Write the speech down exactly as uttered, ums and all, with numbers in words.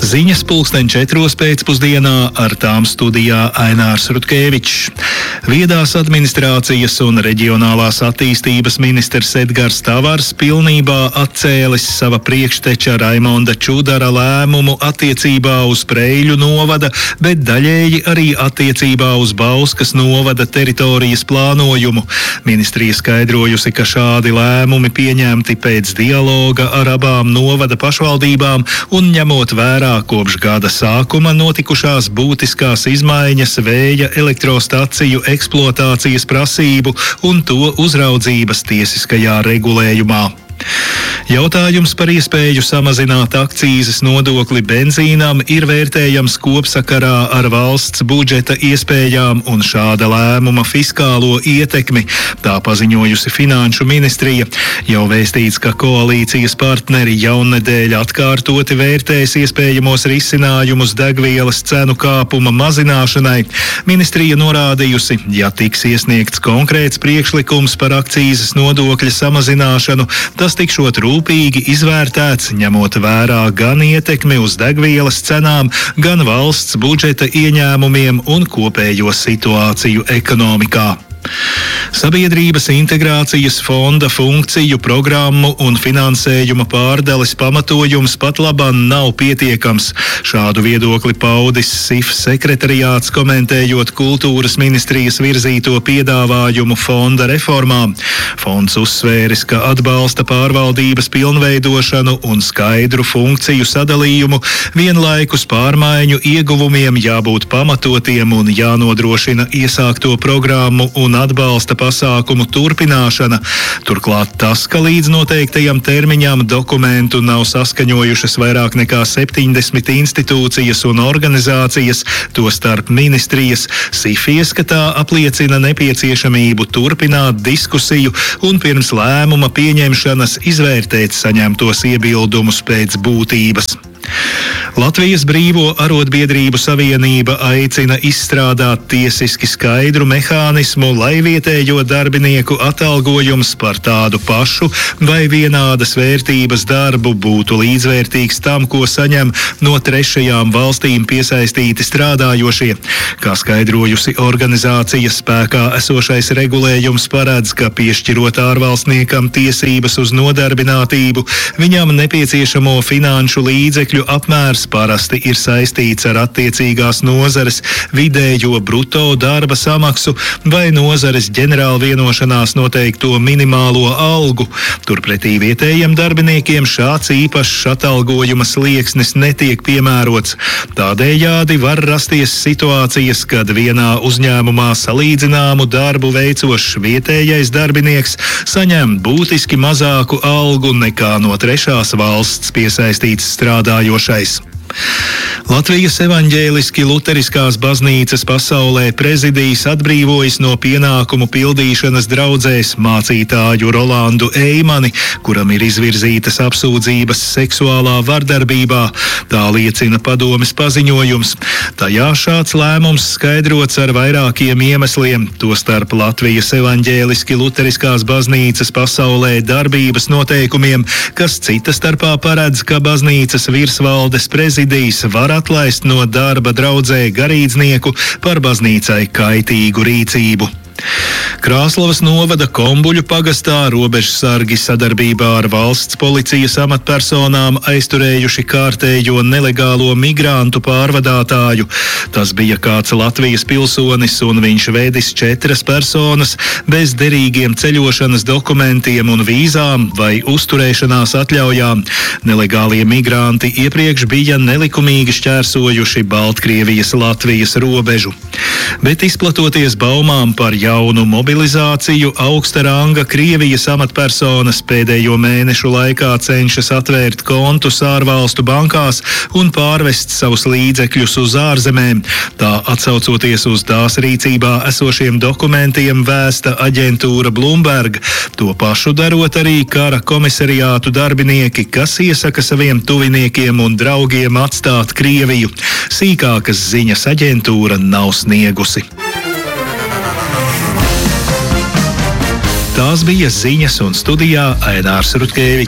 Ziņas pulksten četros pēcpusdienā, ar tām studijā Ainārs Rutkevičs. Viedās administrācijas un reģionālās attīstības ministrs Edgars Tavars pilnībā atcēlis sava priekšteča Raimonda Čudara lēmumu attiecībā uz Preiļu novada, bet daļēji arī attiecībā uz Bauskas novada teritorijas plānojumu. Ministrija skaidrojusi, ka šādi lēmumi pieņemti pēc dialoga ar abām novada pašvaldībām un ņemot vērā kopš gada sākuma notikušās būtiskās izmaiņas vēja elektrostaciju eksploatācijas prasību un to uzraudzības tiesiskajā regulējumā. Jautājums par iespēju samazināt akcīzes nodokli benzīnam ir vērtējams kopsakarā ar valsts budžeta iespējām un šāda lēmuma fiskālo ietekmi, tā paziņojusi Finanšu ministrija. Jau vēstīts, ka koalīcijas partneri jaunedēļ atkārtoti vērtēs iespējamos risinājumus degvielas cenu kāpuma mazināšanai. Ministrija norādījusi, ja tiks iesniegts konkrēts priekšlikums par akcīzes nodokļa samazināšanu, tas tikšot rūpīgi izvērtēts, ņemot vērā gan ietekmi uz degvielas cenām, gan valsts budžeta ieņēmumiem un kopējo situāciju ekonomikā. Sabiedrības integrācijas fonda funkciju, programmu un finansējuma pārdales pamatojums pat labam nav pietiekams. Šādu viedokli paudis S I F sekretariāts, komentējot kultūras ministrijas virzīto piedāvājumu fonda reformām. Fonds uzsvēris, ka atbalsta pārvaldības pilnveidošanu un skaidru funkciju sadalījumu, vienlaikus pārmaiņu ieguvumiem jābūt pamatotiem un jānodrošina iesākto programmu un atbalsta pasākumu turpināšana. Turklāt tas, ka līdz noteiktajam termiņam dokumentu nav saskaņojušas vairāk nekā septiņdesmit institūcijas un organizācijas, tostarp ministrijas, S I F ieskatā apliecina nepieciešamību turpināt diskusiju un pirms lēmuma pieņemšanas izvērtēt saņemtos iebildumus pēc būtības. Latvijas Brīvo arotbiedrību savienība aicina izstrādāt tiesiski skaidru mehānismu, lai vietējo darbinieku atalgojums par tādu pašu vai vienādas vērtības darbu būtu līdzvērtīgs tam, ko saņem no trešajām valstīm piesaistīti strādājošie. Kā skaidrojusi organizācija, spēkā esošais regulējums paredz, ka piešķirot ārvalstniekam tiesības uz nodarbinātību, viņam nepieciešamo finanšu līdzekļu apmērs parasti ir saistīts ar attiecīgās nozares vidējo bruto darba samaksu vai nozares ģenerāla vienošanās noteikto minimālo algu. Turpretī vietējiem darbiniekiem šāds īpašs atalgojuma slieksnis netiek piemērots. Tādējādi var rasties situācijas, kad vienā uzņēmumā salīdzināmu darbu veicošs vietējais darbinieks saņem būtiski mazāku algu nekā no trešās valsts piesaistīts strādājošais. Latvijas evaņģēliski luteriskās baznīcas pasaulē prezidijs atbrīvojas no pienākumu pildīšanas draudzēs mācītāju Rolandu Eimani, kuram ir izvirzītas apsūdzības seksuālā vardarbībā. Tā liecina padomes paziņojums. Tajā šāds lēmums skaidrots ar vairākiem iemesliem, tostarp Latvijas evaņģēliski luteriskās baznīcas pasaulē darbības noteikumiem, kas cita starpā paredz, ka baznīcas virsvaldes prezidijs var atlaist no darba draudzē garīdznieku par baznīcai kaitīgu rīcību. Krāslavas novada Kombuļu pagastā robežsargi sadarbībā ar valsts policijas amatpersonām aizturējuši kārtējo nelegālo migrantu pārvadātāju. Tas bija kāds Latvijas pilsonis un viņš vedis četras personas bez derīgiem ceļošanas dokumentiem un vīzām vai uzturēšanās atļaujām. Nelegālie migranti iepriekš bija nelikumīgi šķērsojuši Baltkrievijas Latvijas robežu. Bet izplatoties baumām par jaunu mobilizāciju, augsta ranga Krievijas amatpersonas pēdējo mēnešu laikā cenšas atvērt kontus ārvalstu bankās un pārvest savus līdzekļus uz ārzemēm. Tā atsaucoties uz tās rīcībā esošiem dokumentiem vēsta aģentūra Bloomberg. To pašu darot arī kara komisariātu darbinieki, kas iesaka saviem tuviniekiem un draugiem atstāt Krieviju. Sīkākas ziņas aģentūra nav sniegusi. Tās bija ziņas un studijā Ainārs Rutkevičs.